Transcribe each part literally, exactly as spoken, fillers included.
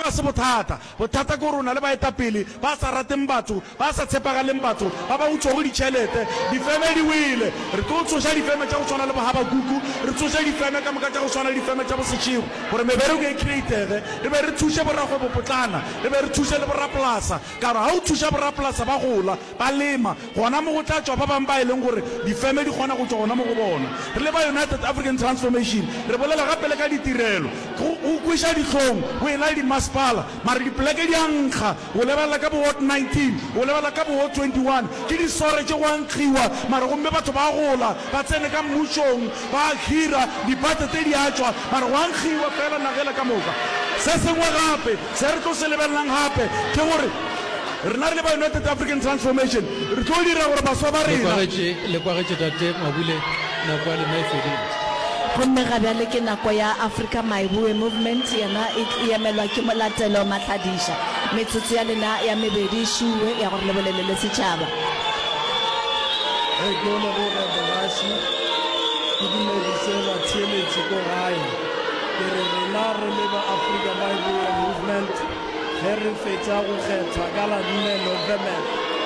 ga se bothata bothata ko rona le baetapele ba sa rateng batho ba sa tshepagaleng batho ba ba utswa go ditšhelete difeme di wele re tlo tsoša difeme tša go tshwana le bohaba kuku re tsoša difeme ka moka tša go tshwana le difeme tša bosetšhego gore mebereko e createge re be re thuše boragwebo potlana re be re thuše le borapolasa ka gore ga o thuša borapolasa ba gola ba lema gona mo go tla tswa ba bangwe ba e leng gore difeme di kgona go tswa gona mo go bona re le ba United African Transformation re bolela gapele ka ditirelo go kwiša ditlhong go ela le dimasepala mare dipoleke di a nkga o lebelela ka bo ward nineteen o lebelela ka bo ward twenty-one ke disore tše go ankgiwa mare gomme batho ba gola ba tsene ka mmušong ba hira dipate tse di a tswa mare go ankgiwa fela nagela ka moka se sengwe gape se re tlo se lebelelang gape ke gore re na re le ba United African Transformation re tlo dira gore baswa ba rena le kwagetše tate Mabule nako ya lena e fedile gomme ga bjale ke nako ya Africa Maiboe Movement yena e emelwa ke molatelo Matladiša metsotso ya lena ya mebedi šiwe ya gore lebolele le setšhaba e ke one go rebolaši ke dumedise batheeletši ko gae ke re rena re le ba Africa Maiboe Movement ge re fetša go kgethwa ka la nne November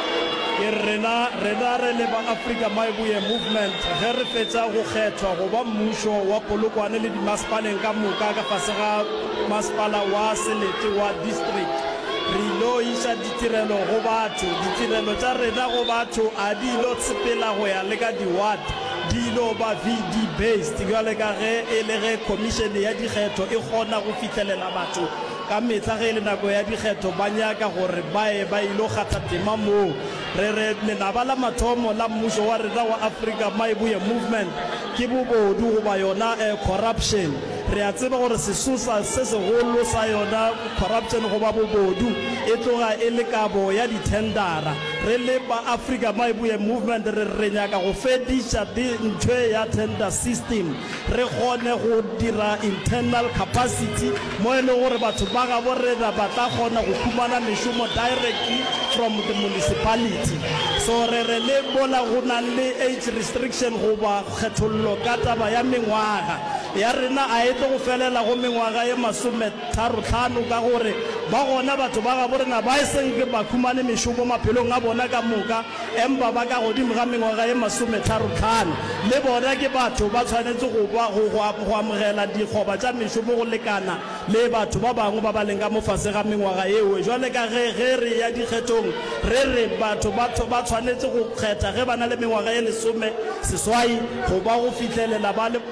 ke rena rena re le ba Africa Maiboe Movement ge re fetša go kgethwa go ba mmušo wa Polokwane le dimasepaleng ka moka ka fase ga masepala wa Selete wa district re ilo iša ditirelo go batho ditirelo tša rena go batho a di ilo tsepela go ya le ka di-ward di ilo ba V D based jwale ka ge e le ge commission ya dikgetho e kgona go fitlhelela batho ka metla ge le nako ya dikgetho ba nyaka gore ba e ba ilo kgatha tema moo re re lenaba la mathomo la mmušo wa rena wa Africa Maiboe Movement ke bobodu goba yona corruption re a tseba gore sesosa se segolo sa yona corruption goba bobodu e tloga e le kabo ya ditendara re le ba Africa Maiboe Movement re re nyaka go fediša ntšhwe ya tender system re kgone go dira internal capacity mo e le gore batho ba ga borena ba tla kgona go khumana mešomo directly from the municipality so re re le bola go na le age restriction goba kgethollo ka taba ya mengwaga ya rena a e tlo go felela go mengwaga ye masome tharo tlhano ka gore ba gona batho ba ga borena ba e seng ke ba khumane mešomo maphelong a bona ka moka empa ba ka godimo ga mengwaga ye masome tharo tlhano le bona ke batho ba tshwanetse go go amogela dikgoba tša mešomo go lekana le batho ba bangwe ba ba leng ka mofase ga mengwaga eo jwale ka ge ge re ya dikgethong re re batho ba tshwanetse go kgetha ge ba na le mengwaga ye lesome seswai go ba go fitlhelela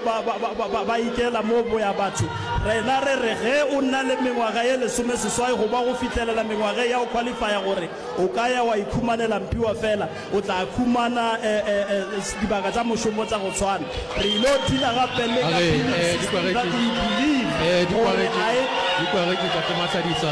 ba ikela mo boya batho rena re re ge o nna le mengwaga ye lesome seswai go ba go fitlhelela mengwaga ya o qualifya gore o ka ya wa ikhumanela mpiwa fela o tla khumana dibaka tša mošomo tša go tshwana re ilo thila gape le ka dikwareki tate Matladiša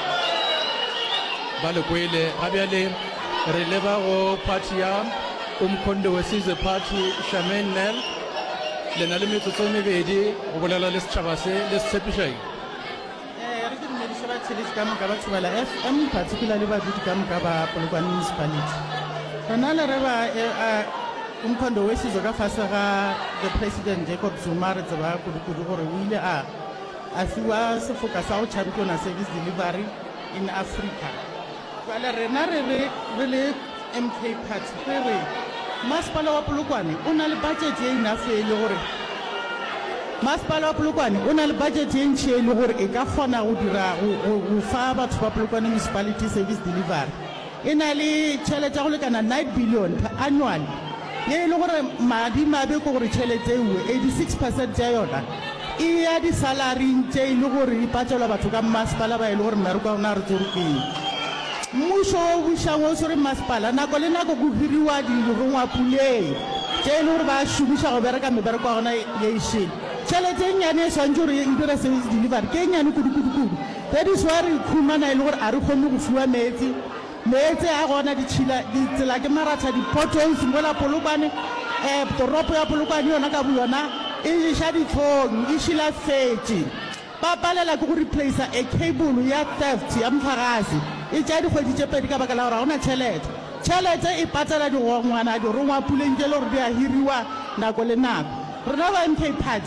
ba le kwele ga bjale re leba go party ya umkhondo wesizwe party Charmaine Nel lena le metsotso e mebedi go bolela le setšhaba se le setshepišai re ke dumediša batšhelete ka moka batho bala F M particularly badudi ka moka ba Polokwane municipality rona le re ba umkhondo wesizwe ka fase ga the president Jacob Zuma re tseba kudu-kudu gore o ile a a fiwa sefoka sa go championa service delivery in Africa jwale rena re le M K party re re masepala wa Polokwane o na le budget ye enough e le gore masepala wa Polokwane o na le budget ye ntšhi e le gore e ka kgona go dira go fa batho ba Polokwane municipality service delivery e na le tšhelete ya go lekana nine billion per annual ye e le gore madi mabe ko gore tšhelete ewe eighty-six percent ya yona e ya di-salaring tše e le gore e patelwa batho ka masepala ba e le gore mmereko wa gona re tsorokeng mmušo o bušang o swere masepala nako le nako go hiriwa dirongwa puleng tše e le gore ba šomiša go bereka mebereko wa gona ye ešene tšhelete e nnyane e swantse gore e dira service delivery ke e nnyane kudu-kudu-kudu that is why re khumana e le gore a re kgone go fiwa meetse meetse a gona ditsela ke maratha di-potholes mola Polokwane um toropo ya Polokwane yona ka bo yona e ša ditlhong e šilafetse ba palela ke go replacea a cable ya theft ya motlakase e tša dikgwedi tše pedi ka baka la gore ga gona tšhelete tšhelete e patela digongwana dirongwa puleng tše le gore di a hiriwa nako le nako rena ba M K party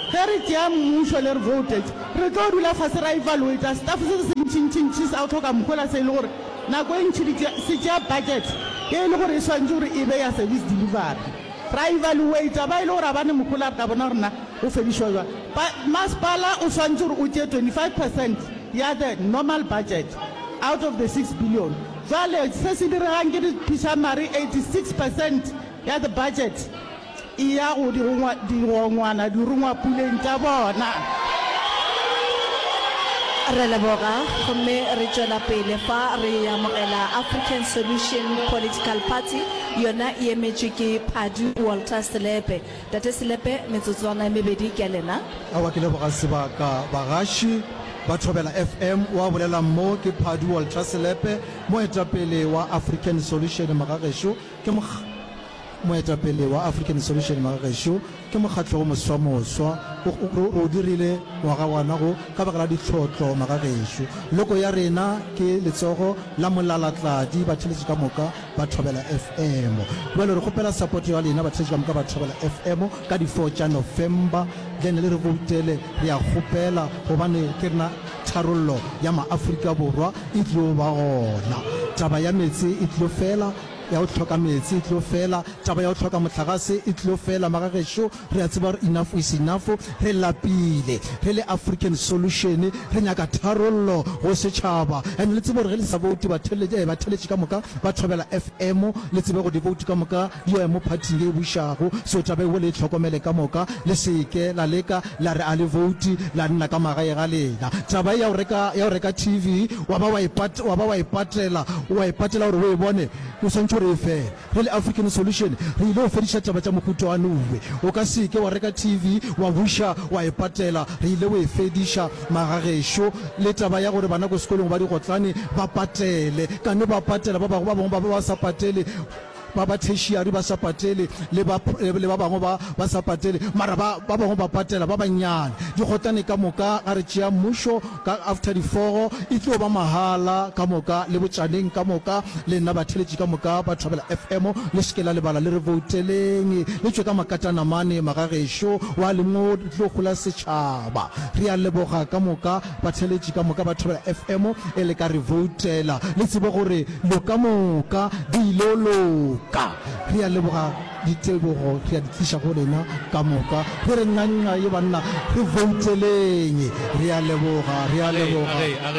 ge re tea mmušo le re voltage re tlo dula fase ra evaluata staff se se ntšhintšhintšhi sa o tlhoka mokgola se e le gore nako e ntšhi se tšea budget e le gore e swantse gore e be ya service delivery ra evaluata ba e le gore a bane mokgola re ka bona gorena o fedišwa jwa masepala o swantse gore o tšee twenty-five percent ya the normal budget out of the six billion jale se se diregang ke diphišamare eighty-six percent ya the budget e ya go dirongwana dirongwa puleng tša bona re leboga gomme re tšwela pele fa re amogela African Solution Political Party yona e emetšwe ke Phadu Walter Selepe. Tate Selepe metsotswana e mebedi ke a lena. Awa ke leboga sebaka bagaši ba Thobela F M wa bolela mo ke Phadu Walter Selepe moetapele wa African Solution Magagešo ke moetapele wa African Solution Magagešo ke mokgatlo o moswa moswa o dirile ngwaga wana go ka baka la ditlhotlo Magagešo loko ya rena ke letsogo la molalatladi ba theletše ka moka ba Thobela F M bjale re kgopela support ya lena ba theletše ka moka ba Thobela F M ka di four tša November then le re voutele re a kgopela gobane ke rena tharollo ya maAfrika Borwa e tlo ba gona taba ya metsi e tlo fela ya o tlhoka metsi e tlo fela taba ya o tlhoka motlagase e tlo fela Magagešo re a tseba enough is enough re lapile re le African Solution re nyaka tharollo go setšhaba and le tsebe gore ge le sa vouti ba theletše ka moka ba Thobela F M le tsebe go di vouti ka moka yo ya mo parting e bušago so taba e le tlhokomele ka moka le seke la leka la re a le vouti la nna ka magae ga lena taba ya o reka ya o reka T V wa ba wa ipatela wa ba wa ipatela wa ipatela gore o e bone o santse re fe re le African Solution re ile o fediša taba tša mohuto wa nowe o ka seke wa reka T V wa buša wa ipatela re ile o e fediša Magagešo le taba ya gore bana ko sekolong ba digotlane ba patele ka no ba patela ba bangwe ba bangwe ba ba sa patele ba ba tertiary ba sa patele le ba le ba bangwe ba ba sa patele mara ba ba bangwe ba patela ba banyane digotane ka moka ga re tšea mmušo ka after the four e tlo ba mahala ka moka le botšaneng ka moka le nna ba theletše ka moka ba Thobela F M le sekela lebala le re vouteleng le tšwe ka makatana mane Magagešo wa le mo tlo gola setšhaba re a leboga ka moka ba theletše ka moka ba Thobela F M e le ka re voutela le tsebe gore lo ka moka di ilolo ka re a leboga ditebogo re a di tliša go lena ka moka re re nganna ye banna re vouteleng re a leboga re a leboga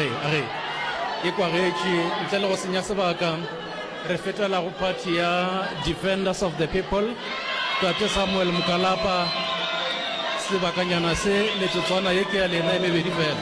e kwagetše ntle le go senya sebaka re fetela go party ya Defenders of the People Tate Samuel Mukalapa sebakanyana se letsotswana ye ke ya lena e mebedi fela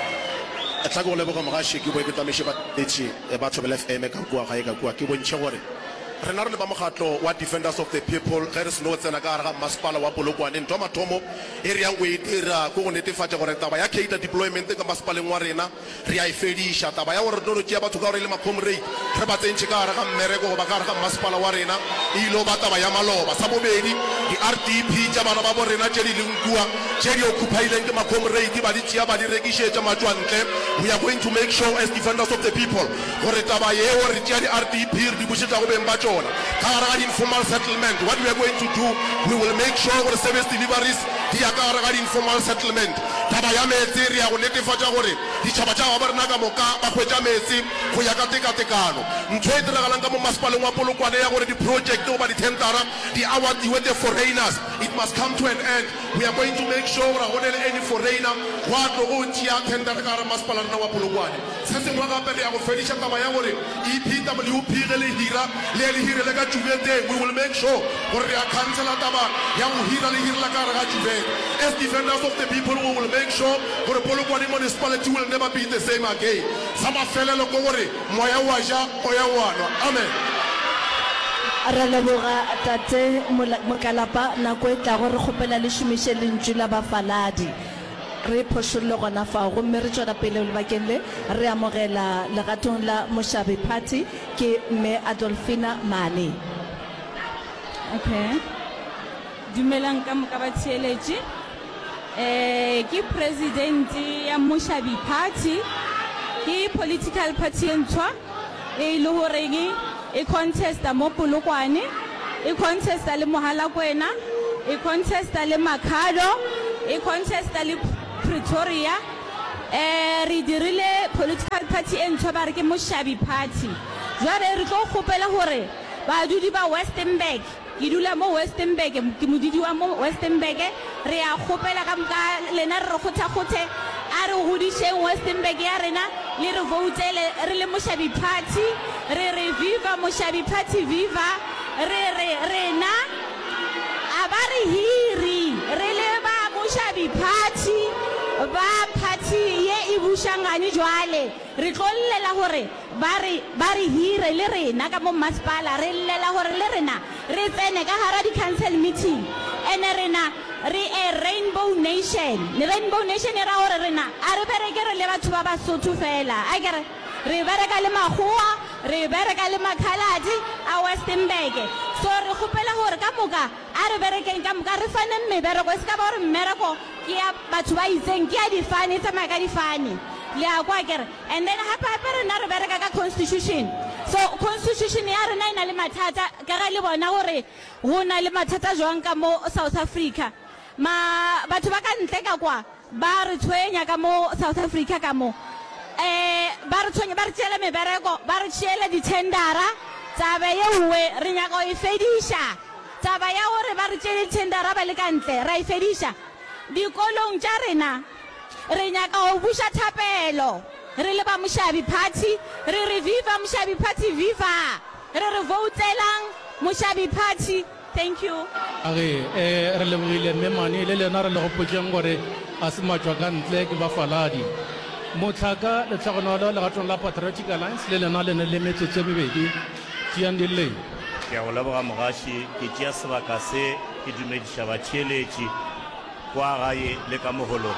a tla go leboga mogaši ke bo ke tameše ba tletše ba Thobela F M ka kua gae ka kua ke bontšhe gore re na re le ba mokgatlo wa Defenders of the People ge re seno tsena ka gare ga masepala wa Polokwane ntho mathomo e re yang go e dira ko go netefatša gore taba ya cater deployment ka masepaleng wa rena re a e fediša taba ya gore tlo tšea batho ka gore le macomrade re ba tsentše ka gare ga mmereko goba ka gare ga masepala wa rena e ilo ba taba ya maloba sa bobedi di-R D P tša bana ba borena tše di leng kua tše di occupaileng ke macomrade ba di tšea ba di rekišetša matšwantle we are going to make sure as Defenders of the People gore taba yeo re tšea di-R D P re di bušetša go beng ba informal settlement. What we are going to do, we will make sure our service deliveries di ya ka gare informal settlement. Taba ya metsi re ya go netefatša gore ditšhaba tša ba rena ka moka ba hwetša metsi go ya ka tekatekano ntho e diragalang ka mo masepaleng wa Polokwane ya gore di-project goba di-tendera di awadiwe the foreigners. It must come to an end. We are going to make sure gore go ne le any foreigner wa tlo go tšea tendera ka gare masepala rena wa Polokwane se sengwe gape re ya go fediša taba ya gore E P W P ge le hira le le hirele ka Juvete we will make sure gore re a cancela taba ya go hira le hirela ka gare ga Juvete. As Defenders of the People we will make sure gore Polokwane municipality will never be the same again. Sama felelo ko gore moya wa ja o ya wana. Amen. Re leboga Tate Mukalapa nako e tla gore kgopela le šomiše lentšu la bafaladi re phošolle gona fao gomme re tšwela pele lebakeng le re amogela legatong la Moshabi Party ke mme Adolfina Mane. Okay. Dumelang ka moka ba tsheletše eh ke president ya Moshabi Party ke political party ntwa e le horeng e contesta mo Polokwane e contesta le Mohalakwena e contesta le Makhado e contesta le Pretoria eh re dirile political party e ntshwa ba re ke Moshabi party jwale re tlo kgopela hore ba dudi ba Westernburg ke dula mo Westernburg ke modidi wa mo Westernburg re a kgopela ka mka lena re khotha khothe a re godisheng Westernburg ya rena le re voutele re le Moshabi party re re viva Moshabi party viva re re rena abari hiri re le ba Moshabi party ba party ye ibushangani jwale re tlollela hore ba re ba re hire le rena ka mo masipala re llela hore le rena re tsene ka hara di council meeting ene rena re a rainbow nation le rainbow nation era hore rena a re bereke re le batho ba Basotho fela a kere re bereka le maghoa re bereka le makhaladi a Westernburg so re khopela hore ka moka a re berekeng ka moka re fane mmebereko se ka ba hore mmereko ke ya batho ba itseng ke ya difane tsa maka difane le a kwa kere and then hapa hapa re na re bereka ka constitution so constitution ya rena ina le mathata ka ga le bona hore ho na le mathata jwang ka mo South Africa ma batho ba ka ntle ka kwa ba re tshwenya ka mo South Africa ka mo eh ba re tshwenya ba re tshela mebereko ba re tshela di tendera taba ye uwe re nya go e fedisha taba ya hore ba re tshela di tendera ba le ka ntle ra e fedisha dikolong tsa rena re nya ka o busha thapelo re le ba Moshabi party re re viva Moshabi party viva re re votelang Moshabi party thank you age eh re le bile memane le lena re le go potseng gore a se matjwa ka ntle ke ba faladi motlhaka le tsagonolo le gatong la Patriotic Alliance le lena le ne le metsotso mebedi tiang dile ke a go leboga mogashi ke tšea sebaka se ke dumediša batšheletši kwa gae le ka mogolo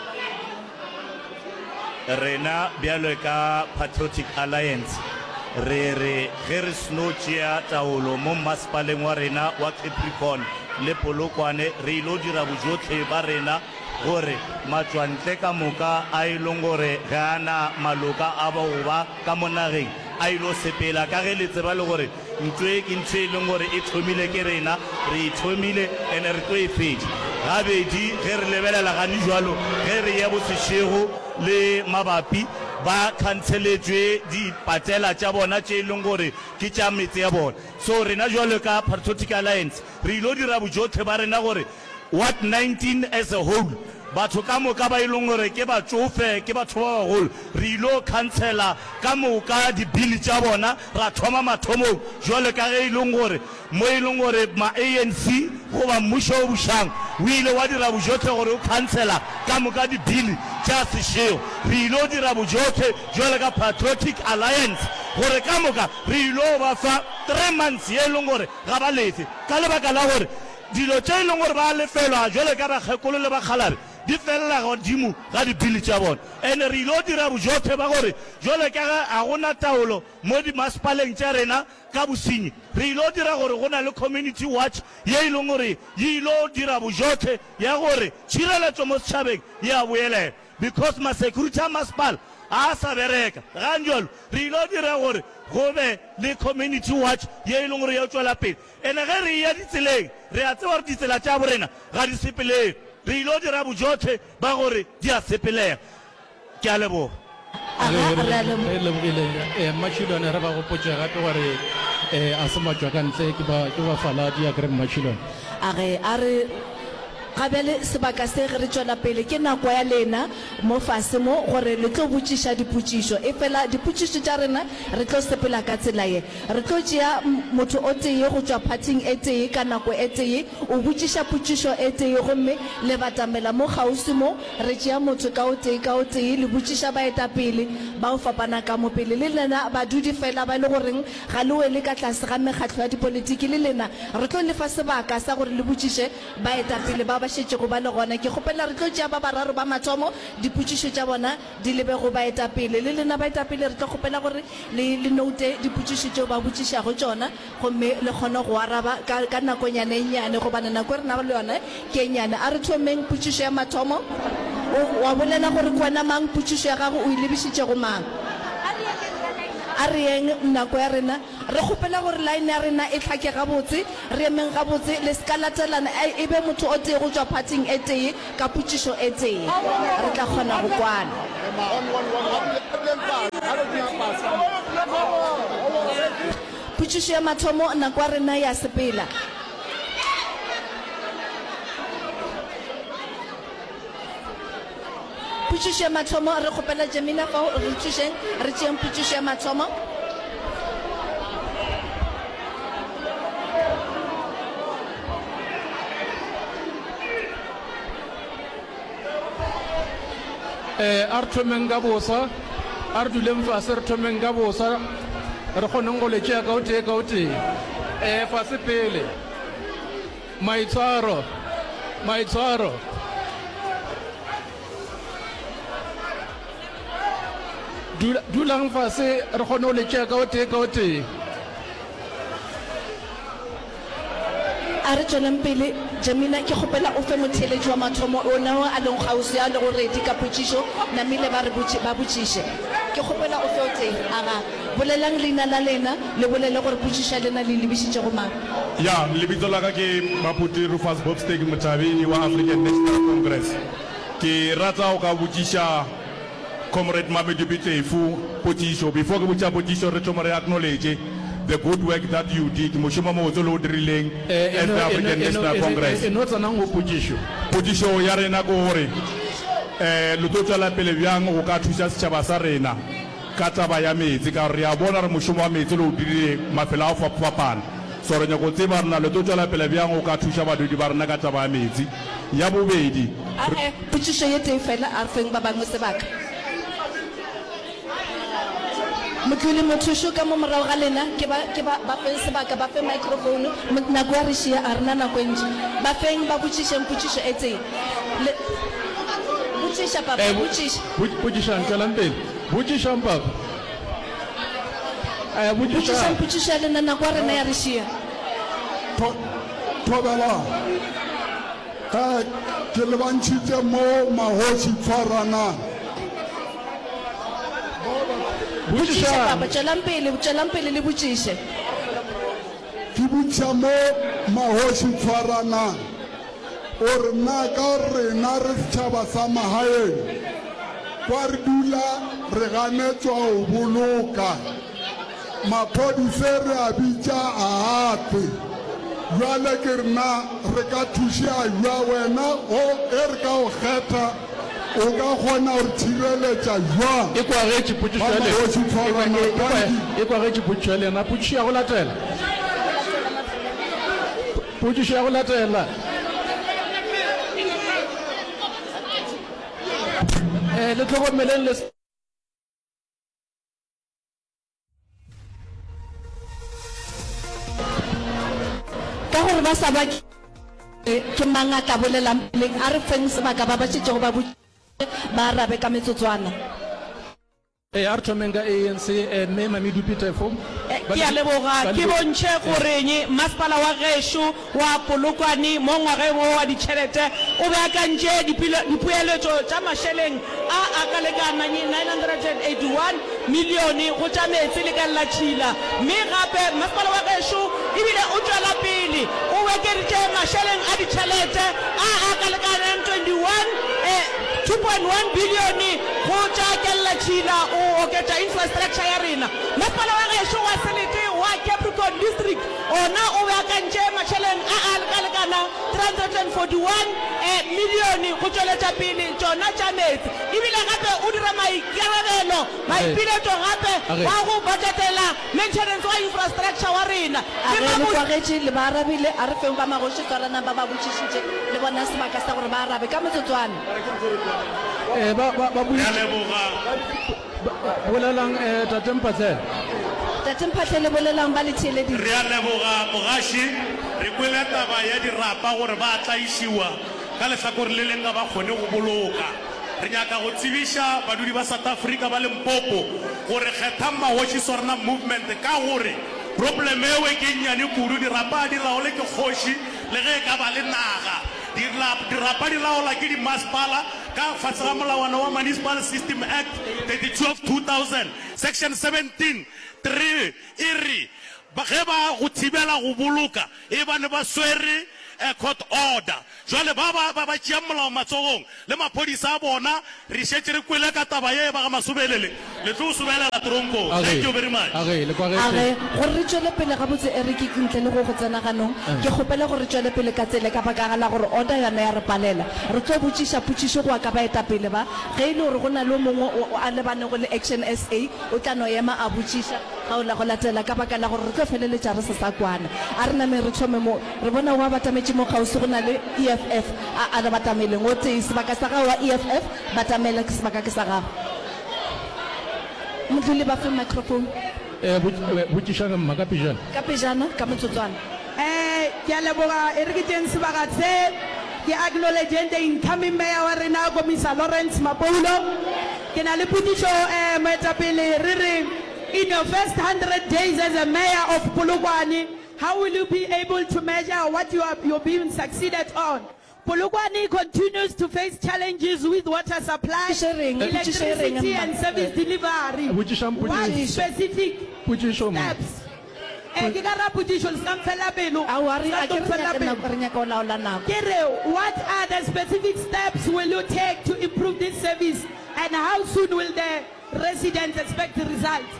rena bjalo ka Patriotic Alliance re re ge re seno tšea taolo mo masepaleng wa rena wa Capricorn le Polokwane re ilo dira bojotlhe ba rena gore matswantle ka moka a ileng gore ga ana maloka a ba goba ka monageng a ilo sepela ka ge le tseba le gore ntwe ke ntwe e leng gore e thomile ke rena re e thomile ene re tlo e fedi gabedi ge re lebelela gane jwalo ge re ya bosešego le mabapi ba khantsheletswe dipatela tša bona tše e leng gore ke tša metse ya bona so rena jwalo ka Patriotic Alliance re ilo dira bojotlhe ba rena gore what nineteen as a whole batho ka moka ba ileng gore ke batsofe ke batho ba bagolo re ilo khantsela ka moka dibili tša bona ra thoma mathomong jwale ka ge ileng gore mo ileng gore ma-A N C goba mmušo o bušang o ile wa dira bojotlhe gore o khantsela ka moka dibili tša sešeo re ilo dira bojotlhe jwale ka Patriotic Alliance gore ka moka re ilo ba fa three months ye ileng gore ga ba letse ka lebaka la gore dilo tše e leng gore ba lefelwa jwale ka bakgekolo le bakgalare di felela godimo ga dibili tša bona ene re ilo dira bojotlhe ba gore jwale ka ga gona taolo mo dimasepaleng tša rena ka bosenyi re ilo dira gore go na le community watch ye e leng gore ye ilo dira bojotlhe ya gore tšhireletšo mo setšhabeng ye a boelela because masecurity a masepala a sa bereka gan jalo re ilo dira gore go be le community watch ye e leng gore ya tšwela pele ene ge re ya ditseleng re a tseba gore ditsela tša borena ga di sepeleng re ilo dira bojotlhe ba gore di a sepelega ke a leboga e lebogile mmatšhilwane re ba gopotse gape gore a se matšwa ka ntle ke ba faladi a kere mmatšhilwane age a re gabele sebaka se re tšwela pele ke nako ya lena mo fase mo gore le tlo botšiša dipotšišo e fela dipotšišo tša rena re tlo sepela ka tsela ye re tlo tšea motho o tee go tšwa parting e tee ka nako e tee o botšiša potšišo e tee gomme le batamela mo kgausi mo re tšea motho ka o tee ka o tee le botšiša baetapele ba o fapana ka mo pele le lena badudi fela ba le goreng ga le wele ka tlase ga mekgatlho ya dipolotiki le lena re tlo lefa sebaka sa gore le botšiše baetapele ba ba šetše go ba le gona ke kgopela re tlo tšea ba bararo ba mathomo dipotšišo tša bona di lebe go baetapele le lena baetapele re tlo kgopela gore le note dipotšišo tšeo ba botšišago tšona gomme le kgone go araba ka nakonyana e nyane gobane nako e rena ba le yone ke e nyane a re thomeng potšišo ya mathomo wa bolela gore kwena mang potšišo ya gago o e lebišitše go mang a re yeng nako ya rena re kgopela gore line ya rena e tlhake gabotse re emeng gabotse le ska latelana e be motho o tee go tswa parting e tee ka potšišo e tee re tla kgona go kwana potšišo ya mathomo nako ya rena ya sepela potšišo ya mathomo re kgopela Jamina fao re thušeng re tšeeng potšišo ya mathomo eh a re thomeng ka bosa a re duleng fase re thomeng ka bosa re kgoneng go le tšea ka o tee ka o tee um fase pele maitshwaro maitshwaro Dula- dulang fase re kgone go le tšea ka o tee ka o tee a re tsweleng pele Jamina ke kgopela o fe motheletši wa mathomo o nao a leng kgausi a le go redi ka potšišo namile ba re botši- ba botšiše ke kgopela o fe o teng aga bolelang leina la lena le bolele gore potšiša lena le lebišitše go mang ya lebitso la ka ke maputi Rufus Bobsteg Motabeni wa African National Congress ke rata o ka botšiša comrade Mamedu Bitlefu potšišo before ke botša potšišo re thoma re acknowledge the good work that you did mošomo mo botse le o dirileng as the African National Congress e no tsanang go potšišo potšišo ya rena ke gore um le tlo tswela pele bjang go ka thuša setšhaba sa rena ka taba ya metsi ka gore re a bona re mošomo wa metsi le o dirile mafelo a go fapana so re nyako tseba rena le tlo tswela pele bjang go ka thuša badudi ba rena ka taba ya metsi ya bobedi ae potšišo ye tee fela a re feng ba bangwe sebaka motlole mothušo ka mo morago ga lena ke ba ke ba ba feng sebaka ba fe microphone mo- nako ya re šia a rena nako e ntši ba feng ba botšišeng potšišo e tee Le- botšiša papa Eh, bo- botšiša bo- potšišang tswelang pele botšišang papa eh botšišang botšišang potšišo ya lena nako ya rena ya re šia thobela ka ke le bantšhitše mo magoši tshwaranang botšiša botšišang papa tswelang pele tswelang pele le botšiše ke botša mo magoši tshwaranang gore na ka rena re setšhaba sa magaeng kwa re dula re ganetswa go boloka maphodise re a bitša a ape jale ke rena re ka thuša jwa wena o e re ka go kgetha o ka kgona gore thibeletša jwang e kwagetše potšišo ya Ba magoši tshwarana, lena thank you. e kwagetše potšišo ya lena potšišo ya go latela potšišo ya go latela um le tlhokomeleng le ka gore ba sa ba ke ke mang a tla bolelang peleng a re feng sebaka ba ba tšetšego ba botšiše ba arabe ka metsotswana e a re thomeng ka A N C um mme Mamedu Bitlefu ke a leboga ke bontšhe goreng masepala wa gešo wa polokwane mo ngwageng o wa ditšhelete o beakantše dipilo- dipoeletšo tša mašeleng a a ka lekanang nine hundred eighty-one milione go tša metsi le ka lela tšhila mme gape masepala wa gešo ebile o tšwela pele o bekeditše mašeleng a ditšhelete a a ka lekanang twenty-one two point one bilione go tša kelela tšhila o oketša infrastructure ya rena masepala wa gešo wa senete wa Capricorn district ona o beakantše mašheleng a a lekalekana three hundred forty-one milione go tšweletša pele tšona tša metsi ebile gape o dira maikarabelo maipiletšo gape Age. wa go budgetela maintenance wa infrastructure wa rena a Ke re le mabotse- kwagetše le ba arabile a re feng ba magoši tshwarana ba ba botšišitše le bona sebaka sa gore ba arabe ka metsotswana um ba ba- ba bui- ya leboga ba- bolelang um tate Mphahlele tate Mphahlele bolelang ba le theeleditše re a leboga mogaši re kwele taba ya dirapa gore ba tlaišiwa ka lehlakore le leng ga ba kgone go boloka re nyaka go tsebiša badudi ba south africa ba lempopo gore kgethang magoši swarana movement ka gore probleme ewe ke nnyane kudu dirapa di laole ke kgoši le ge e ka ba le naga Dirla- dirapa di laola ke dimasepala ka fatshe ga molawana wa municipal system act thirty-two of two thousand section seventeen three e re ba ge ba go thibela go boloka e ba ne ba swere a court order jwale ba ba ba ba tšea molao matsogong le maphodisa a bona re šetše re kwele ka taba ye ba ga masobelele le tlo sobelela tronko. Thank you very much. Are gore re tswele pele ga botse e re ke ntle le go go tsena ganong ke gopela gore tswele pele ka tsele ka baka la gore order yana ya re palela re tlo botsisa putsiso go ka ba eta pele ba ge ile gore go na le mongwe a lebane go le Action S A o tla no ema a botsisa ga o la go latela ka baka la gore re tlo feleletša re se sa kwana a re name re thome mo re bona wa batametse mo gausi go na le E F F a a batameleng o tse sebaka sa ga wa E F F batamela ke sebaka ke sa ga Muduli ba fe microphone. Eh botsisana mma ka pejana. Ka pejana ka motsotswana. Eh ke a leboga e re ke teng sebaka tse ke acknowledge the incoming mayor wa rena Komisa Lawrence Mapoulo ke na le putiso eh moetapele re re in your first one hundred days as a mayor of Polokwane how will you be able to measure what you are you're being succeeded on? Polokwane continues to face challenges with water supply, electricity and service delivery. What specific steps? What are the specific steps will you take to improve this service and how soon will the residents expect the results?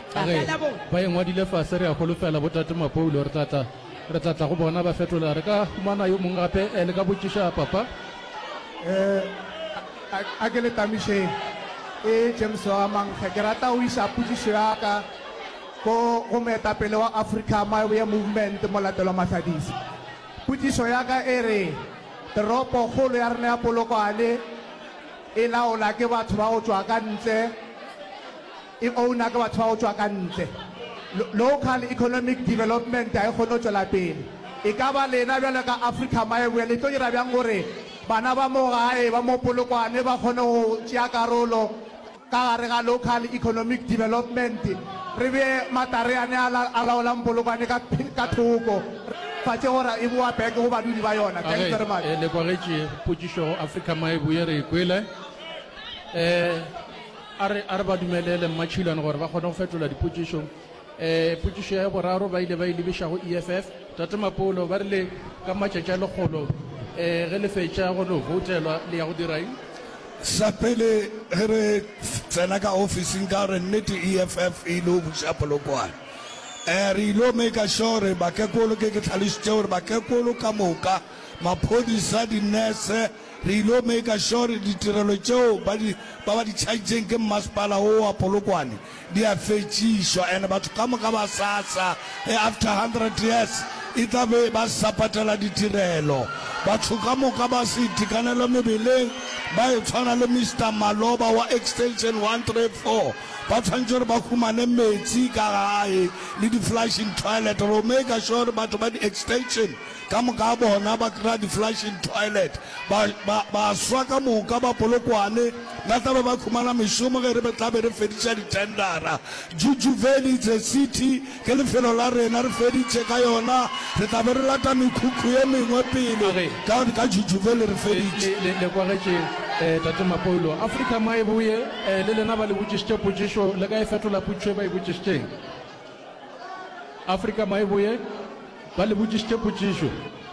re tlatla go bona ba fetola re ka mana yo mongwe gape le ka botsisha papa eh a ke le tamiše e James wa mang ke rata o isa putsiso ya ka go go moetapele wa Africa My Way movement molatelo Masadisi putsiso ya ka e re toropo golo ya rena ya Polokwane e laola ke batho ba go tswa ka ntle e ouna ke batho ba go tswa ka ntle local economic development ya go no tswela pele e ka ba lena bjale ka Africa My Way le tlo dira bjang gore bana ba mo gae ba mo Polokwane ba kgone go tšea karolo ka gare ga local economic development re be matareane a laolang Polokwane ka thoko fatse gore e boa peke go badudi ba yona. Thank you very much. Le kwagetše potsišo Africa My Way re kwele eh are are ba dumelele mmatšhilwane gore ba kgone go fetola dipotsišo eh putsiso ya boraro ba ile ba ile be shago E F F tate Mapoulo ba rile ka matšatša le kgolo eh ge le fetša go no votelwa le ya go diraing sa pele re tsena ka officing ka re nnete E F F e lo buša Polokwane eh re lo make sure ba ke kolo ke ke tlhalositse gore ba ke kolo ka moka maphodisa di nurse re lo make sure ditirelo tseo ba di ba ba di charging ke masepala o wa Polokwane di a fetšiswa and batho ka moka ba sasa after one hundred years e tla be ba sapatela ditirelo batho ka moka ba se itekanelo mebeleng ba e tshwana le Mister Maloba wa extension one three four ba tshwanetse gore ba khumane metsi ka gae le di-flushing toilet ro make sure batho ba di-extension ka moka bona ba kry-a di-flushing toilet ba swa ka moka ba Polokwane ba tlabe ba khumana mešomo ge re tlabe re feditša ditendera Juju Valley is a city ke lefelo la rena re feditše ka yona re tlabe re lata mekhukhu ye mengwe pele ka Juju Valley re feditše le kwagetše tate Mapoulo Africa My Way le lena ba le botsisitše potsišo le ka e fetola putsho ba e botsisitšeng Africa My Way ba le botsisitše potsišo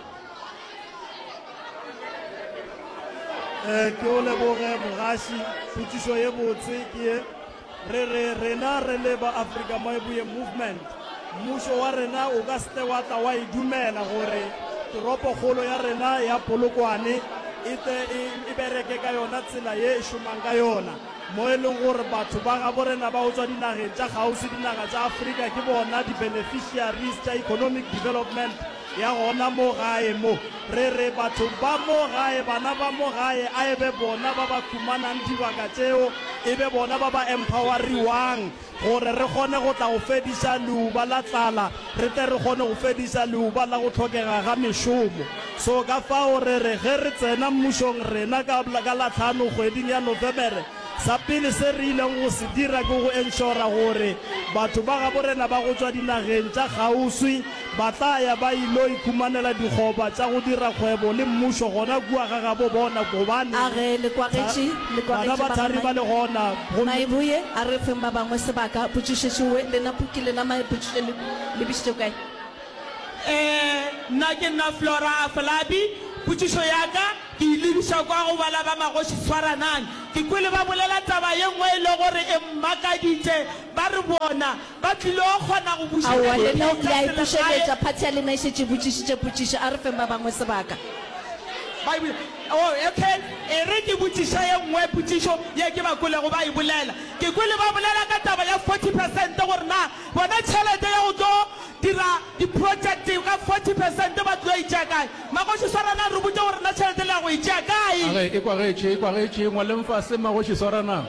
eh ke o leboge mogaši putsišo ye botse ke re re rena re le ba Africa My Way movement mmušo wa rena o ka sete wa tla wa e dumela gore toropo kgolo ya rena ya Polokwane e bereke ka yona tsela ye e šomang ka yona mo e leng gore batho ba ga borena ba go tswa dinageng tša gausi dinaga tša Africa ke bona di-beneficiaries tša economic development ya gona mo gae mo re re batho ba mo gae bana ba mo gae a e be bona ba ba khumanang dibaka tseo e be bona ba ba empoweriwang gore re kgone go tla go fediša leuba la tlala re tle re kgone go fediša leuba la go tlhokega ga mešomo so ka fao re re ge re tsena mmušong rena ka latlhano kgweding ya November sa pele se re ileng go se dira ke go ensure gore batho ba ga borena ba go tswa dinageng tša kgauswi ba tla ya ba ilo ikhumanela dikgoba tša go dira kgwebo le mmušo gona kua ga gabo bona gobane bana ba thari ba le gona maibuye a re feng ba bangwe sebaka potšišešewe le napukile la maepotšiše le bišitše kae um nna ke nna Flora Afolabi potšišo yaka ke lebiša kwa go bala ba magoši tshwaranang ke kwele ba bolela taba ye nngwe e le gore e mmakaditše ba re bona ba tlile go kgona go aowa lena ya ipušeletša phathi ya lena e šetše botšišitše potšišo a re feng ba bangwe sebaka oh okay e re ke botšiša ye nngwe potšišo ye ke ba kwelego ba e bolela ke kwele ba bolela ka taba ya forty percent gore na bona tšhelete ya go tlo dira di-project ka forty percent ba tlo itšea kae magoši swarana re botse gore na tšhelete le ya go itšea kae e kwagetše e kwagetše ngwaleng fase magoši swaranang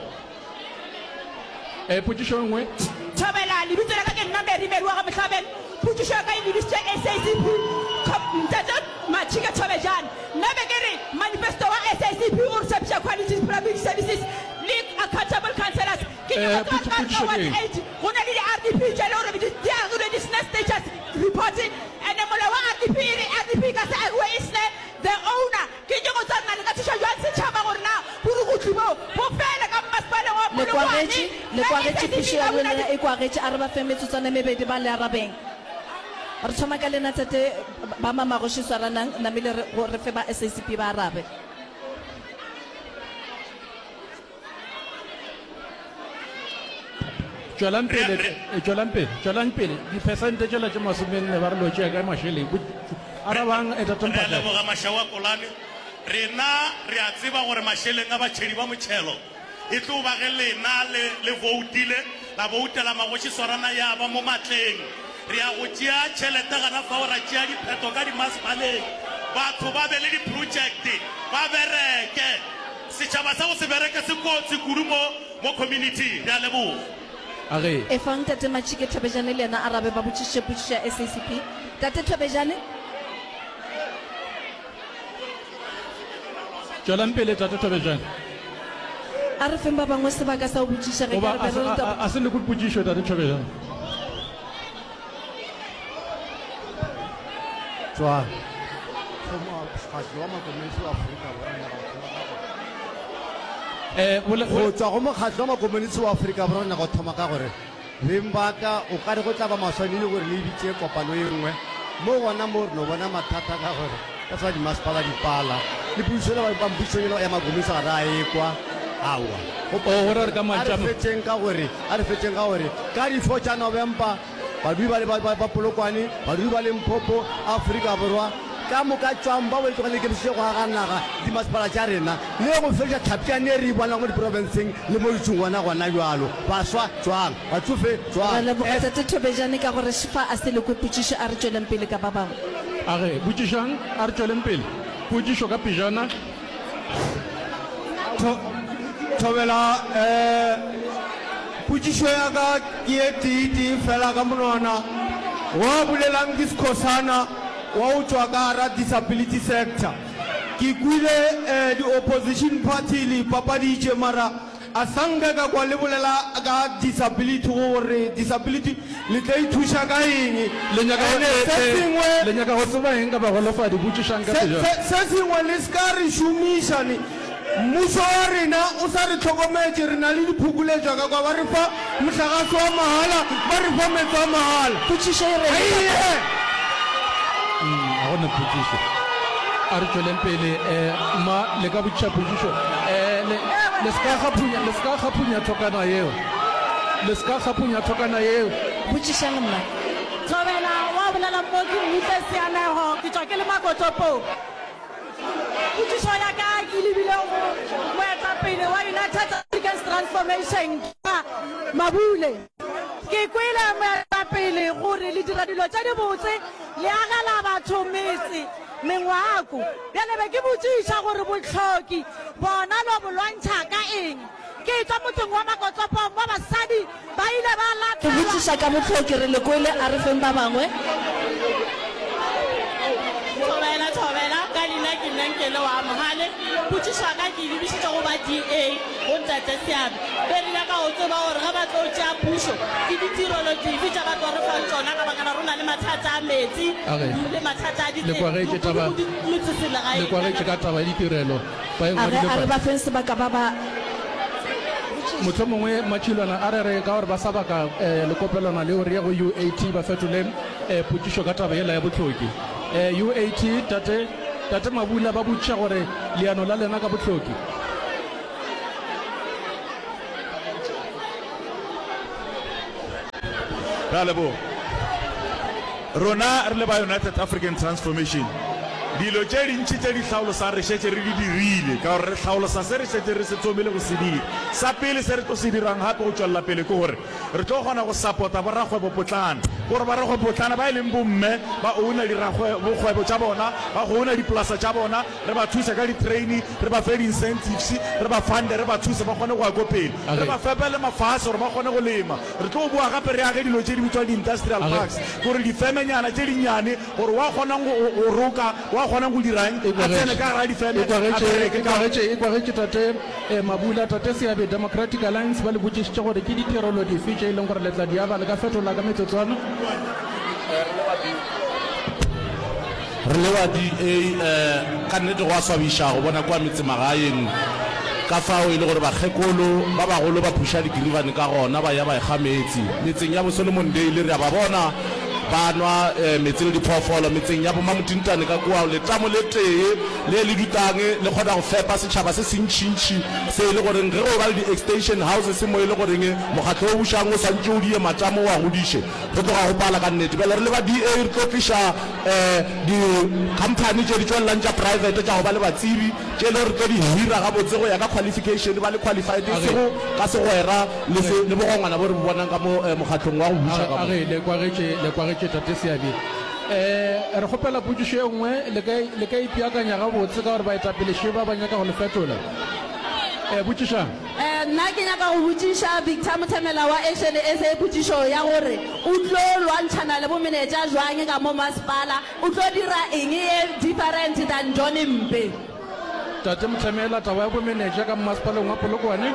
um potšišo nngwe thobela lebitso la ka ke nna merimeri wa ga mehlabeng potšišo ya ka e lebisitše S A C P ntate matšhika thobejane nna be ke re manifesto wa S A C P o re tshepiša quality public services le accountable councellors ke nyaka one eight go na le di-R D P tše le gore di agilwe di-sne status reporting and molao wa R D P e re R D P ka se agiwe e sne the owner ke ke go tsarena le ka thuša jwang setšhaba gore na borukutli bo bo fele ka mmasepaleng wa lekwagetše lekwagetše phišo ya lena e kwagetše a re ba fe metsotswana mebedi ba le arabeng re thoma ka lena tete ba mamagoši swaranang namile re fe ba S A C P ba arabe tswelang pele tswelang pele tswelang pele dipersente tšela tše masomenne ba re lotšea ka mašheleng arabang re leboga mašawa kolane rena re a tseba gore mašheleng a batšhedi ba motšhelo e tlo ba ge lena le voutile la voutela magoši swarana ya ba mo matleng re a go tšea tšhelete gana fao ra tšea dipheto ka dimasepaleng batho ba be le diprojekte ba bereke setšhaba sa go se bereke se kotsi kudu mo community re a leboga e fang tate matšhike thobejane le yena arabe ba botšišiše potšišo ya S A C P tate thobejane tswelang pele tate thobejane a re feng ba bangwe sebaka sa go botšiša a se le potšišo tate thobejane tswa go tswa go mokgatlho wa makomonisi wa aforika borwa nyaka go thoma ka gore beng baka o kare go tla ba maswanile gore le ebitse kopano e nngwe mo gona mo re no bona mathata ka gore ka tsa dimasepala dipala le puisole bampuisole ya makomonisi ga re a ekwa aowa a re fetseng ka gore a re fetseng ka gore ka di-four tša november badui ba polokwane badui ba lempopo aforika borwa ka moka tswang ba bo tlogele ke bosego go aga naga dimasepala tša rena le go fediša tlhapiane e re e bonang mo diporofenseng le mo ditsong gona gona bjalo baswa tswang batsofe tswangtate thobejane ka gore šifa a se le ko potšišo a re tsweleng pele ka ba bangwe age botšišang a re tsweleng pele potšišo ka pejana thobela um potšišo ya ka ke e teetee fela ka monwana wa bolelang ke sekhosana wa go tswa ka gara disability sector ke kwile um di-opposition party le ipapaditše mara a sanke ka kwa le bolela ka disability gore disability le tla ithuša ka eng le nyaka go tseba eng ka bagolofadi botšišang ka se sengwe le se ka re šomišane mmušo wa rena o sa re tlhokometse re na le diphukuletšwa ka kwa ba re fa motlakase wa mahala ba re fa metsi wa mahala potšišo e re a gona potšišo a re tsweleng pele um ma le ka botšiša potšišo um le ska kgaphunya thokana yeo le ska kgaphunya thokana yeo botšišang mma thobela wa bolela mo ke mmutlwe seanego ke tswa ke le makotopo potšišo ya ka ke lebile moetapele wa united africans transformation mabule ke kwele moetapele gore le dira dilo tša dibotse le agela batho metse mengwako bjale be ke botšiša gore botlhoki bona lo bolwantšha ka eng ke tswa motseng wa makotsopong wa basadi ba ile ba ke botšiša ka botlhoki re lekwele a re feng ba bangwe thobela thobela ka leina ke nnenkele wa mogale potšišo ya ka ke lebišitše go ba D A go ntate Seabe be re nyaka go tseba gore ga ba tlo tšea pušo ke ditirelo dife tša batho ba re fa tsona ka baka la rona le mathata a metsi le mathata a le kwagetše ka taba ya ditirelo ba e ngwadile a re ba feng sebaka ba ba motho mongwe matšhilwana a re re ka gore ba sa baka um lekopelwana leo re ya go U A T ba fetole um potšišo ka taba ela ya botlhoki um U A T tate tate Mabula ba botšiša gore leano la lena ka botlhoki ra lebo rona re le ba United African Transformation dilo tše dintši tše di hlaolosa re šetše re di dirile ka gore re hlaolosa se re šetše re se tsomile go se dira sa pele se re tlo se dirang gape go tšwelela pele ke gore re tlo kgona go support-a borakgwebopotlana gore barakgwebopotlana ba e leng bomme ba ouna bokgwebo tša bona ba go ouna dipolasa tša bona re ba thuse ka di-traini re ba fe di-incentives re ba funde re ba thuse ba kgone go ya ko pele re ba fepele mafase gore ba kgone go lema re tlo boa gape re age dilo tše di bitswa di-industrial parks gore difemenyana tše dinnyane gore wa kgonang go roka wa kgonang go dirang a tsene ka gara difeme e kwagetše tate Mabula tate Seabe Democratic Alliance ba le botšišitše gore ke ditirelo dife tše e leng gore letla diaba le ka fetola ka metsotswana re le wa D A um ka nnete go a swabiša go bona kwa metsemagaeng ka fao e le gore bakgekolo ba bagolo ba phuša digirivane ka gona ba ya ba ekga metsi metseng ya bo Solomon Dale re a ba bona ba nwa metsi le diphoofolo metseng ya bo Mamotintane ka kua letamo le tee le le dutange le kgona go fepa setšhaba se sentšintši se e le goreng ge go ba le di-extension houses mo e le goreng mokgatlo o bušang o swantše o die matamo wa godiše re tloga go pala ka nnete bele re le ba D A re tlo tliša um di-company tše di tswelelang tša private tša go ba le batsebi tše e le re tlo di hira gabotse go ya ka qualification ba le qualified e sego ka segwera le bogongwana bo re bo bonang ka mo mokgatlong wa go buša ka mo tate Seabe um re kgopela potšišo e nngwe le ka ipeakanya gabotse ka gore baetapeleše ba ba nyaka go le fetola um botšiša um nna ke nyaka go botšiša Victor Mothemela wa Action S A potšišo ya gore o tlo lwantšhana le bomenetša jwang ka mo masepala o tlo dira eng e different than John Mpe tate Mothemela taba ya bomenetša ka masepaleng wa Polokwane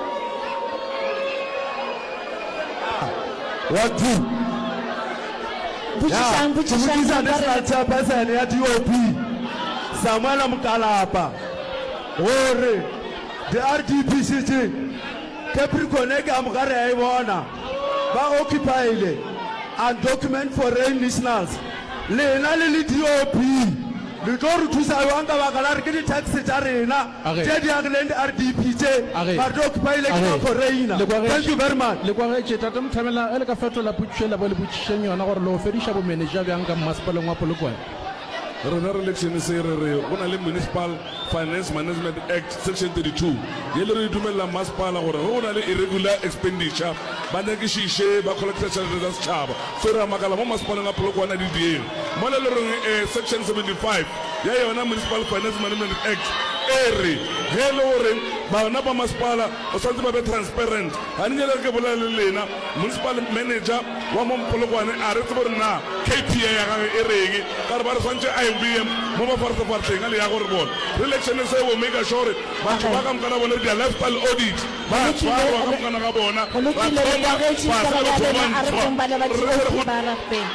what do Botšišang, botšišang, ya national chairperson ya D O P Samuel Mkalapa gore the R D P C T Capricorn e ka mogare ya e bona ba occupyile undocumented foreign nationals lena le le D O P le tlo re thusa jwang ka baka la re ke di-taxi tša rena tše di agileng di-R D P tše ba tlo occupyile ke ba foreigner thank you very much le kwagetše tate Mothemela e le ka fetola potšišo la bo le botšišeng yona gore le go fediša bomenetša bjang ka masepaleng wa Polokwane rena re election se re re go na le Municipal Finance Management Act section thirty-two ye le re dumelela masepala gore go na le irregular expenditure ba nyakišiše ba collecta tšhelete tša setšhaba so re makala mo masepaleng a Polokwane di dieng mo le le reng section seventy-five ya yona Municipal Finance Management Act e re ge le gore bana ba masepala o swantse ba be transparent ga ne nyele ke bolela le lena municipal manager wa mo Polokwane a re tsebe gore na K P I ya gage e reng ka re ba re swantse I B M mo mafartefarteng a le ya gore bona re election se wo make sure batho ba ka mokana bona dia lifestyle audit ba tshwarwa ka mokana ga bona ba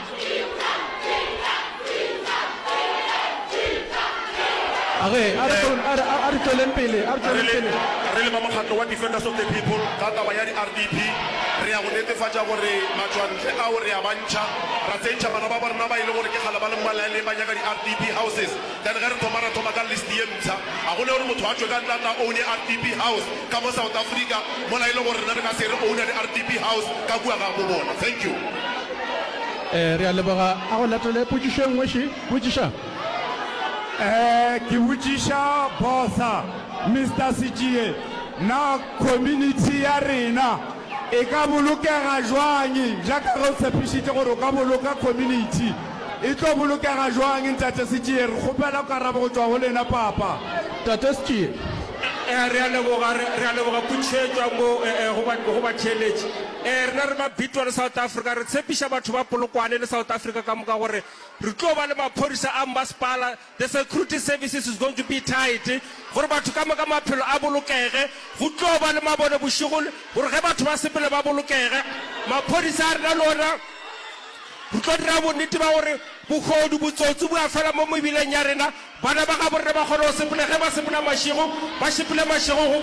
Okay, a re tsweleng pele, a re tsweleng pele. Re le ba mokgatlo wa Defenders of the People ka taba ya di-R D P re ya go netefatša gore matswantle ao re a bantšha ra tsentšha bana ba borena ba e le gore ke kgala ba le mmalale ba nyaka di-R D P houses then ge re thoma ra thoma ka list ye ntsha ga gone gore motho a tswe ka ntata own R D P house ka mo South Africa mola e le gore rena re ka se re own di-R D P house ka kua ga mo bona thank you um re a leboga a go latele potšišo e nngwe še potšiša Eh, ke botšiša bossa Mister Sitjie na community ya rena e ka bolokega jwang jaaka re o tshepišitše gore o ka boloka community e tlo bolokega jwang ntate Sitjie re kgopela karabo go tswa go lena papa tate Sitjie eh re a leboga re a leboga putšhetšwa mo go ba theletše um rena re mabitwa le south africa re tshepiša batho ba polokwane le south africa ka moka gore re tlo ba le maphodisa a masepala the security services is going to be tight gore batho ka moka maphelo a bolokege go tlo ba le mabone bošego gore ge batho ba sepele ba bolokege maphodisa a rena le ona re tlo dira bonnete ba gore bogodu botsotsi bo a fela mo mebileng ya rena bana ba ga borre ba kgone go sepele ge ba sepela mašego ba sepele mašego go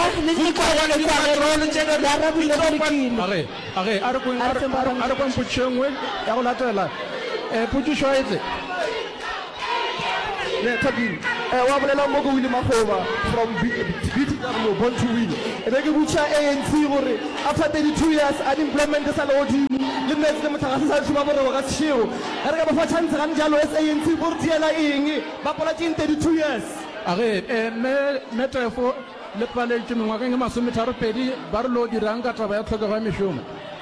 bolokage a re kweng potšengwe ya go latela um potšišo etse Tabini, wa bolela mo go wile Makgoba from Bitterlo born to win. E be ke butša A N C gore after thirty-two years unemployment sa le godimo le metsi le motlakase sa šoma bore ga sešego. Ge re ka ba fa chance gane jalo as A N C gore diela eng ba polatšeng thirty-two years. age um metefo le paletše mengwakeng e masometharopedi ba re lo dirang ka taba ya tlhokego ya mešomo.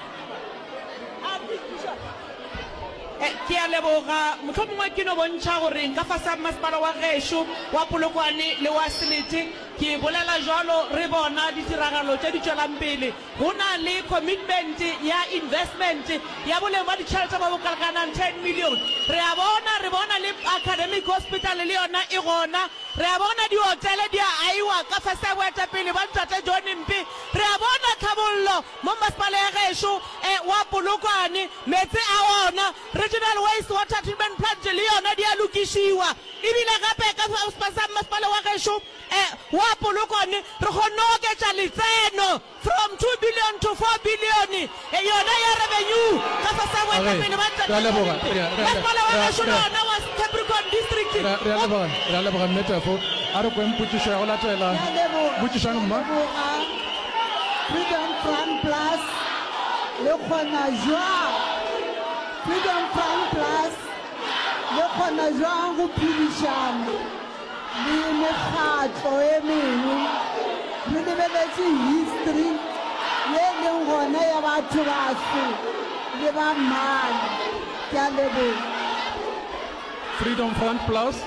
ke a leboga motho mongwe ke no bontšha gore ka fasa masepala wa gešo wa polokwane le wa selete ke bolela jalo re bona ditiragalo tše di tšwelang pele go na le commitment ya investment ya boleng ba ditšhelete ba bokalakanang ten million re a bona re bona le academic hospital le yona e gona re a bona dihotele di a aiwa ka fasa ya boetapele ba ntate John Mpi re a bona tlhabollo mo masepala ya gešo wa polokwane metse a ona regional waste water treatment plant le yona di a lokišiwa ebile gape ka masepala wa gešo wa polokwane re kgonne go oketša letseno from two billion to four billion yona ya revenue ka fasa ya boetapele ba ntate masepala wa gešo le yona wa Capricorn district re a leboga metefo a re kweng potšišo ya go latela botšišang mma Freedom Front Plus le kgona jwang Freedom Front Plus le kgona jwang go phedišana le mekgatlo e mengwe re lebeletse history ye leng gona ya batho baso le ba mmala ke a leboga Freedom Front Plus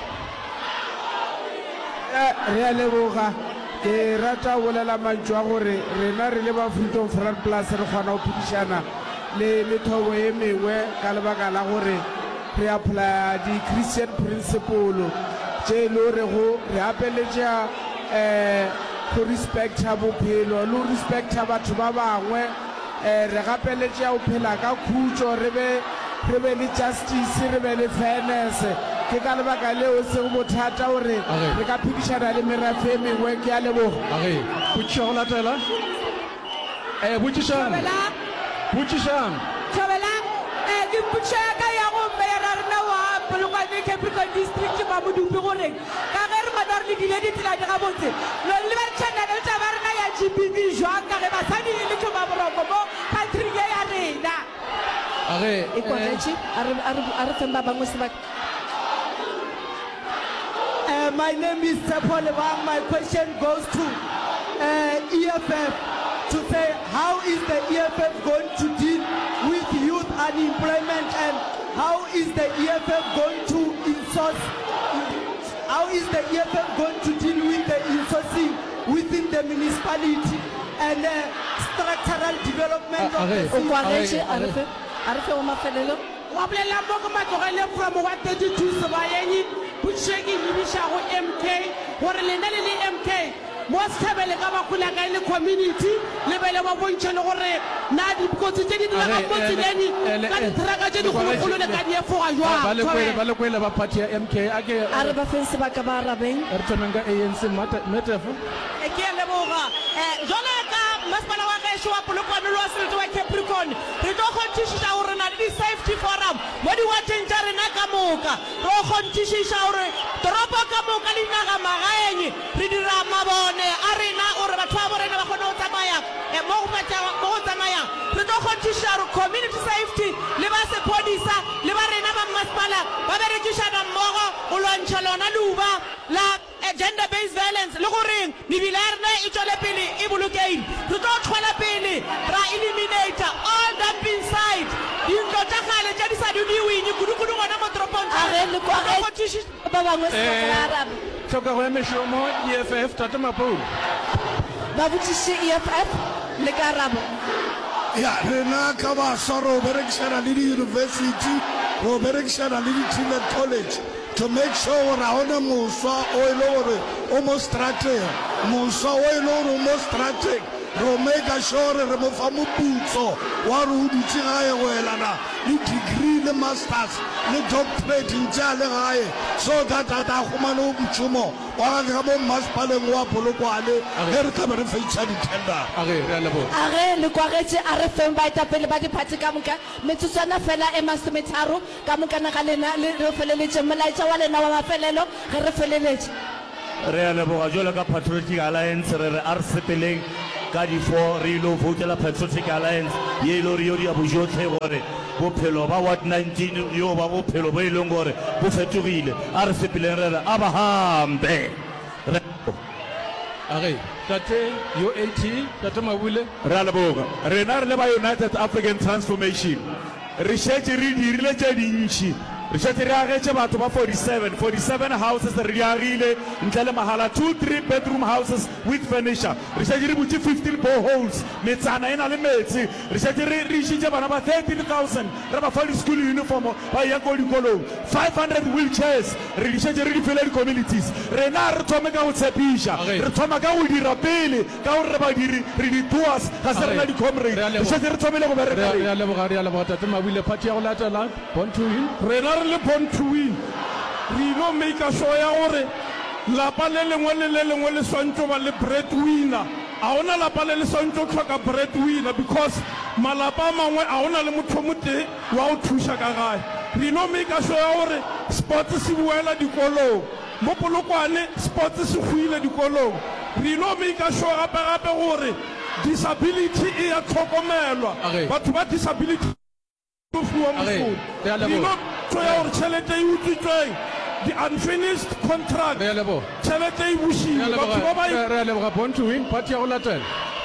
re a leboga ke rata bolela mantšu a gore rena re le ba Freedom Front Plus re kgona go phedišana le methobo e mengwe ka lebaka la gore re apply di-Christian principle tše e le gorego re apeletša um go respecta bophelo le go respecta batho ba bangwe um re gapeletša go phela ka khutšo re be le justice re be le fairness ke ka lebaka leo se go bothata gore re ka phedišana le merafe e mengwe ke a leboga age botšiša go latela um botšišang botšišang Thobelang eh ke putša ka ya go mera rena wa polokwane Capricorn district ba modupi gore ka ge re bona re le dile ditsela di gabotse lo le ba tšhana le tša ba rena ya G B V jwang ka ge basadi le tšho ba boroko mo country ye ya rena age e kwatletše a re feng ba bangwe sebaka. Uh, my name is Tsepo Lebang. My question goes to uh, E F F to say how is the E F F going to deal with youth unemployment and how is the E F F going to insource how is the E F F going to deal with the insourcing within the municipality and uh, structural development of the city. A re fe o mafelelo wa bolela mo go matlogele from wa thirty-two sebayenyi butšheki lebišago M K gore lena le le M K mo setšhabele ka bakgola ka le community le bele ba bontšhe le gore na dikotsi tse di diraga mo tseleni ka diteraka tse dikgolokgolo le ka diefoga jwang ba le kwele ba party ya M K a re ba feng sebaka ba arabeng re thomeng ka A N C metefo ke a leboga jalo ka masepala wa gešo wa polokwane le wa selete wa Capricorn re tlo kgonthišiša gore na le di-safety forum mo diwateng tša rena ka moka re o kgonthišiša gore toropo ka moka le dinagamagaeng re dira mabone a rena gore batho ba borena ba kgone go tsamaya mo go tsamaya re tlo kgonthišiša gore community safety le ba sephodisa le ba rena ba masepala ba berekišana mmogo go lwantšha lona leuba la gender based violence le goreng mebila ya rena e tswele pele e bolokeile re tlo tlhola pele ra eliminate all dumping site dintlo tša gale tša di sa duniweng kudu-kudu gona mo toropong ba bangwe tlhokego ya mešomo E F F tate Mapula. ba botsiše E F F le karabo. ya rena ka baswa ro berekisana le di-university ro berekisana le di-tvet college to make sure gore ga gona moswa o e le gore o mo strateg moswa o e le gore o mo strateg ro make sure re mo fa moputso wa re o dutse gae go elana le degree le masters le doctorate ntse a le gae so that a ta gomane o motšomo wa gage ka mo mmasepaleng wa Polokwane ge re tlabe re feitša ditender a ge le kwagetše a re feng baetapele ba diphathi ka moka metsotswana fela e masometharo ka mokana ga lena le re feleletše molaetša wa lena wa mafelelo ge re feleletše re a leboga jalo ka Patriotic Alliance re re a re sepeleng ka di-four re ilo voutela Patriotic Alliance ye e le gore yo di a bojotlhe gore bophelo ba ward nineteen yo ba bophelo bo e leng gore bo fetogile a re sepeleng re re a ba hampe age tate U A T tate Mabule re a leboga rena re le ba United African Transformation re šetše re dirile tše dintšhi re šetše re agetše batho ba forty-seven forty-seven houses re di agile ntle le mahala two three bedroom houses with furniture re šetše re butše fifteen boreholes metsana e na le metsi re šetše re išitše bana ba thirteen thousand re ba fa di-school uniform ba yang ko dikolong five hundred wheelchairs re di šetše re di fele di-communities rena re thome ka go tshepiša re thoma ka go dira pele ka gore re badiri re di-tours ga se rena di-comrade re šetše re thomile go bereka re a leboga re a leboga tate Mabule phathi ya go latela Born to Win rena re le Born to Win re ilo make sure ya gore lapa le lengwe le le lengwe le swantse ba le breadwinner a ona lapa le le swantse tlhoka breadwinner because malapa a mangwe a ona le motho mote wa go thuša ka gae re ilo make sure ya gore sports se buela dikolong mo Polokwane sports se goile dikolong re ilo make sure gape-gape gore disability e ya tlhokomelwa batho ba disability tšhelete e utswitsweng the unfinished contract tšhelete e bušile batho ba ba re a leboga Born to Win phathi ya go latela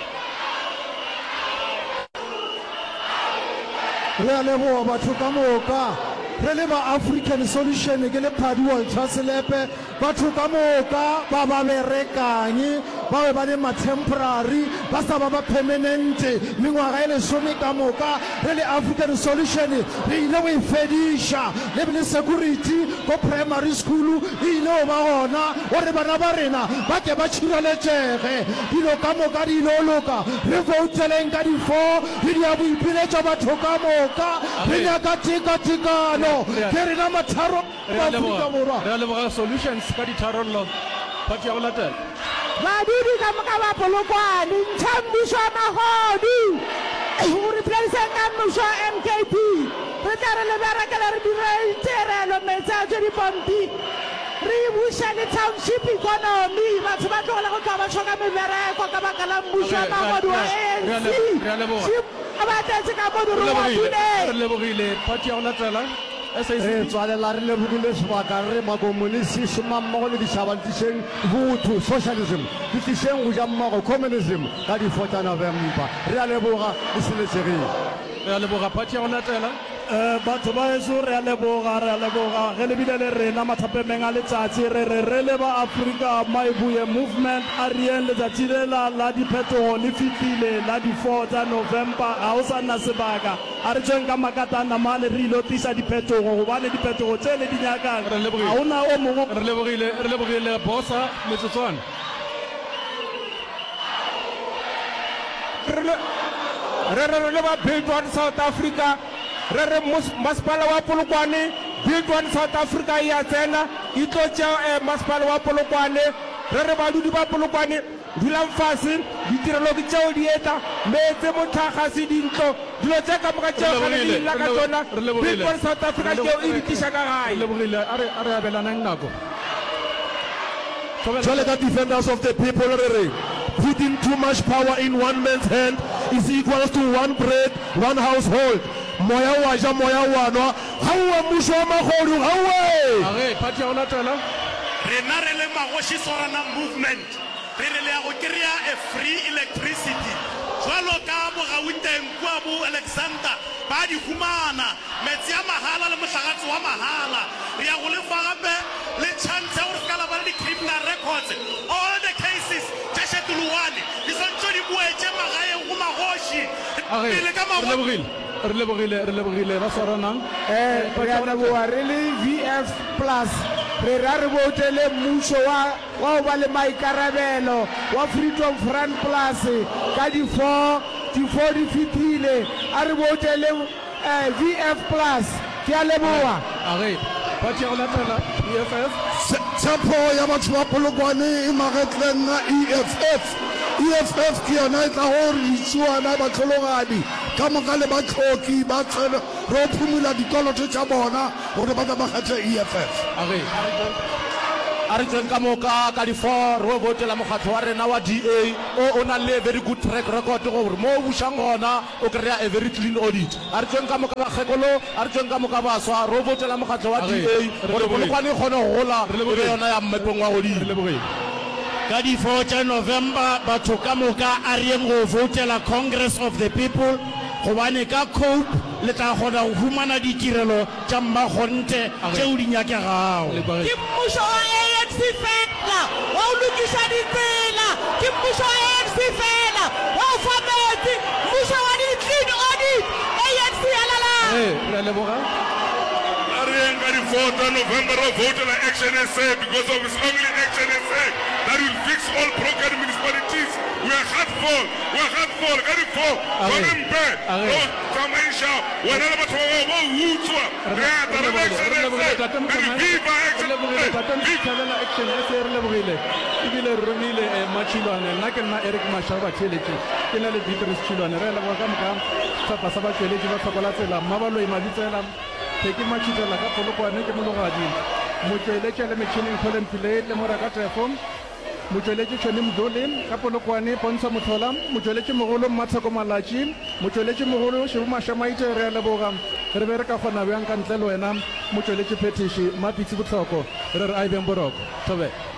re a leboga batho ka moka re le ba African Solution ke le Phadi Walter Selepe batho ka moka ba ba berekanye ba be ba le ma-temporary ba sa ba ba permanente mengwaga e lesome ka moka re le African Solution re ile go e fediša le le security ko primary school e ile go ba gona gore bana ba rena ba ke ba tšhireletšege dilo ka moka di ilo loka re vouteleng ka di-four re di a boipiletša batho ka moka re nyaka tekatekano ke rena matharo ba Afrika Borwa re a leboga Solutions ka ditharollo phathi ya go latela badudi ka moka ba Polokwane ntsha mmušo wa magodu go replaceang ka mmušo wa M K P re tla re le berekela re dire iterelo metsi a tswe dipompi re buša le township economy batho ba tlogela go tloa ba tlhoka mebereko ka baka la mmušo wa magodu wa A N C a batletse ka moduru wa tune re lebogile phathi ya go latela re tswalela re lebogile sebaka re makomonisi somammogo le ditšhaba tlišeng botho socialism di tlišeng go ja mmogo communism ka di-four tsa November re a leboga le seletsegile re a leboga phathi ya go latela batho ba eso re a leboga re a leboga ge lebile le rena mathapemeng a letsatsi re re re le ba Africa Maibuye movement a rieng letsatsi lela la diphetogo le fitlhile la di-four tsa November ga o sa nna sebaka a re tsweng ka makatana male re ilo tlisa diphetogo gobane diphetogo tse le di nyakang ga ona o mongwe re lebogile bosa metsotswana re re le ba Build One South Africa re re masepala wa Polokwane Build One South Africa e a tsena e tlo tšea masepala wa Polokwane re re badudi ba Polokwane dulang fase ditirelo ke tšeo di eta metse motlhagase dintlo dilo tša ka moka tšeo ga le dila ka tsona Build One South Africa tšeo e di tiša ka gae a re abelanang nako jwale ka defenders of the people re re putting too much power in one man's hand is equals to one bread one household moya wa ja moya wa nwa ga o wa mmušo wa magodu ga oe phathi ya go latela rena re le magoši sorana movement re re le ya go kry-a a free electricity jwalo ka bogauteng kua bo alexander ba di humana metsi a mahala le mohlagatsi wa mahala re ya go lefa gape le chance ya gore se ka la ba le di-criminal records all the cases tša shetuluane di swantse di boetse magaeng go magoši pele ka mago re lebogile re lebogile ba swaranang eh re a leboga re le V F plus re ra re botele mmušo wa wa go ba le maikarabelo wa freedom front plus ka di four di four di fitile a re botele eh V F plus ke a leboga age ba tšea go latela E F F tshepo ya batho ba Polokwane e magetle nna E F F E F F ke yona e tla go re itsuana batlhologadi ka moka le batlhoki ba tswele ro phumula dikoloto tša bona gore ba tla ba kgethe E F F a re tsweng ka moka ka di-four ro votela mokgatlho wa rena wa D A o o nang le very good track record gore mo o bušang gona o kry-a a very clean audit a re tsweng ka moka bakgekolo a re tsweng ka moka baswa ro votela mokgatlho wa D A gore Polokwane e kgone go gola e be yona ya mmepong wa godimo ka di-four tša november batho ka moka a reng go votela congress of the people gobane ka cope le tla kgona go humana ditirelo tša mmakgonte tšeo di nyakegago ke mmušo wa A N C fela wa o lokiša ditsela ke mmušo wa A N C fela wa o fa metsi mmušo wa di-clean audit A N C alala re a leboga Ariang ka di-four tša november ro votela action S A because of its only action S A that will fix all broken municipalities. We are hardful, we are hardful, ka di-four Gomembe ro tsamaisha wena le batho ba ba utswa re ata re action S A ka di-viva action action S A re lebogile ebile re romile matšhilwane nna ke nna Eric Mashaba batheletše ke na le Beatrice Tšhilwane re leboga ka moka setlhopha sa batsweletši ba tlhokola tsela mmabaloi mabitsela theki matšhitela ka Polokwane ke mologadi motsweletše le metšhineng kgolempile le moraka tefo motsweletše tšhone mdolin ka Polokwane pontsha motlhola motsweletše mogolo mmatsheko malatši motsweletše mogolo šebo mašamaite re a leboga re be re ka kgona bjang ka ntle le wena motsweletše phetiši mapitsi botlhoko re re a e beng boroko thobe